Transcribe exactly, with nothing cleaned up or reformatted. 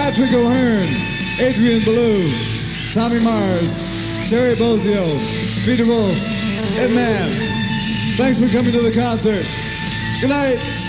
Patrick O'Hearn, Adrian Ballou, Tommy Mars, Sherry Bozio, Peter Wolf, Ed Mann. Thanks for coming to the concert. Good night.